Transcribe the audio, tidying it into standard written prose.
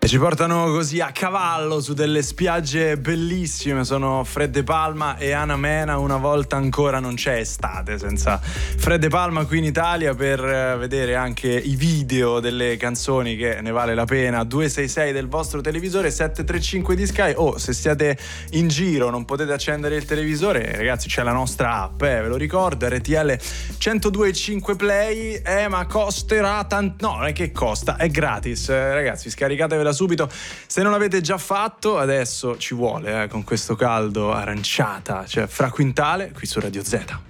Ci portano così a cavallo su delle spiagge bellissime. Sono Fred De Palma e Ana Mena. Una volta ancora non c'è estate senza Fred De Palma qui in Italia, per vedere anche i video delle canzoni, che ne vale la pena. 266 del vostro televisore, 735 di Sky. Se siete in giro non potete accendere il televisore, ragazzi, c'è la nostra app, ve lo ricordo, RTL 102.5 Play. Ma costerà tanto? No, non è che costa, è gratis, ragazzi, scaricatevela subito se non l'avete già fatto. Adesso ci vuole, con questo caldo, aranciata, cioè fra quintale qui su Radio Z.